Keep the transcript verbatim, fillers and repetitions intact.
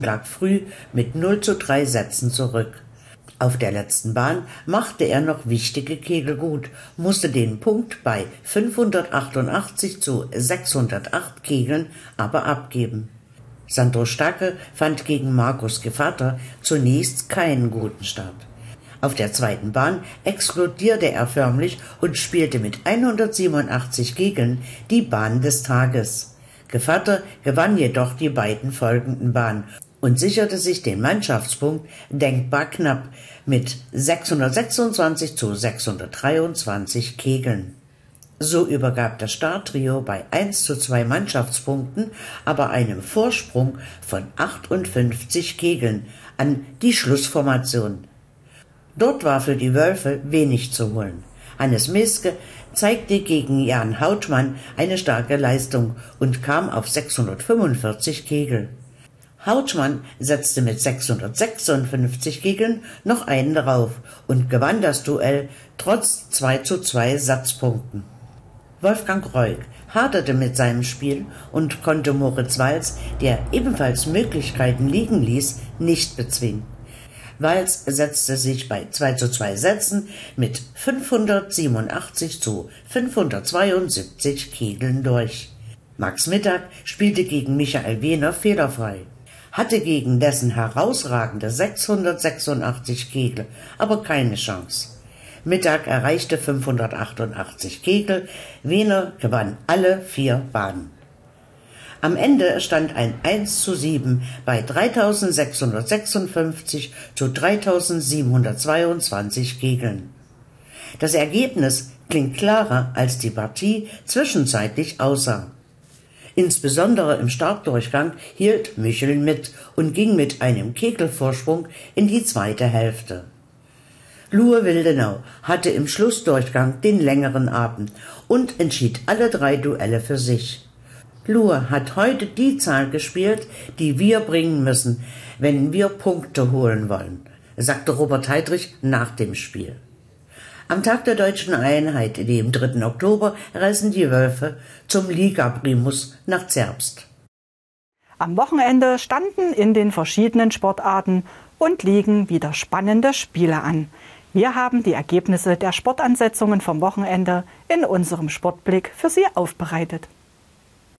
lag früh mit null zu drei Sätzen zurück. Auf der letzten Bahn machte er noch wichtige Kegel gut, musste den Punkt bei fünfhundertachtundachtzig zu sechshundertacht Kegeln aber abgeben. Sandro Stacke fand gegen Markus Gevatter zunächst keinen guten Start. Auf der zweiten Bahn explodierte er förmlich und spielte mit hundertsiebenundachtzig Kegeln die Bahn des Tages. Gevatter gewann jedoch die beiden folgenden Bahnen und sicherte sich den Mannschaftspunkt denkbar knapp mit sechshundertsechsundzwanzig zu sechshundertdreiundzwanzig Kegeln. So übergab das Startrio bei eins zu zwei Mannschaftspunkten, aber einem Vorsprung von achtundfünfzig Kegeln an die Schlussformation. Dort war für die Wölfe wenig zu holen. Hannes Meske zeigte gegen Jan Hautmann eine starke Leistung und kam auf sechshundertfünfundvierzig Kegel. Hautmann setzte mit sechshundertsechsundfünfzig Kegeln noch einen drauf und gewann das Duell trotz zwei zu zwei Satzpunkten. Wolfgang Reuk haderte mit seinem Spiel und konnte Moritz Walz, der ebenfalls Möglichkeiten liegen ließ, nicht bezwingen. Walz setzte sich bei zwei zu zwei Sätzen mit fünfhundertsiebenundachtzig zu fünfhundertzweiundsiebzig Kegeln durch. Max Mittag spielte gegen Michael Wehner fehlerfrei, hatte gegen dessen herausragende sechshundertsechsundachtzig Kegel aber keine Chance. Mittag erreichte fünfhundertachtundachtzig Kegel, Wehner gewann alle vier Bahnen. Am Ende stand ein eins zu sieben bei dreitausendsechshundertsechsundfünfzig zu dreitausendsiebenhundertzweiundzwanzig Kegeln. Das Ergebnis klingt klarer, als die Partie zwischenzeitlich aussah. Insbesondere im Startdurchgang hielt Micheln mit und ging mit einem Kegelvorsprung in die zweite Hälfte. Lue Wildenau hatte im Schlussdurchgang den längeren Abend und entschied alle drei Duelle für sich. Lue hat heute die Zahl gespielt, die wir bringen müssen, wenn wir Punkte holen wollen, sagte Robert Heidrich nach dem Spiel. Am Tag der Deutschen Einheit, dem dritten Oktober, reisen die Wölfe zum Liga-Primus nach Zerbst. Am Wochenende standen in den verschiedenen Sportarten und liegen wieder spannende Spiele an. Wir haben die Ergebnisse der Sportansetzungen vom Wochenende in unserem Sportblick für Sie aufbereitet.